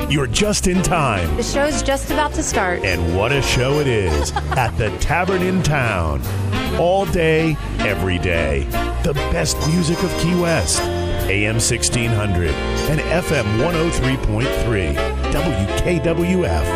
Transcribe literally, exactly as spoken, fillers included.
You're just in time. The show's just about to start. And what a show it is at the Tavern in Town. All day, every day. The best music of Key West. A M sixteen hundred and F M one oh three point three. W K W F.